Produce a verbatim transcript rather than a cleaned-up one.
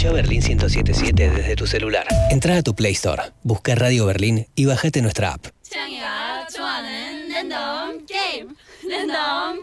Escucha Berlín ciento siete punto siete desde tu celular. Entrá a tu Play Store, busca Radio Berlín y bájate nuestra app.